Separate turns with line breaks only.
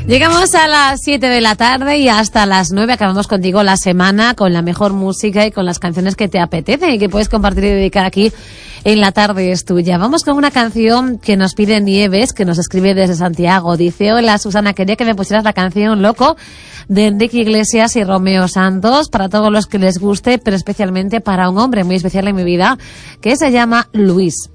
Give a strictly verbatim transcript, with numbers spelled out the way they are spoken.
Llegamos a las siete de la tarde y hasta las nueve acabamos contigo la semana con la mejor música y con las canciones que te apetecen y que puedes compartir y dedicar aquí en La Tarde es Tuya. Vamos con una canción que nos pide Nieves, que nos escribe desde Santiago. Dice: hola Susana, quería que me pusieras la canción Loco de Enrique Iglesias y Romeo Santos para todos los que les guste, pero especialmente para un hombre muy especial en mi vida que se llama Luis.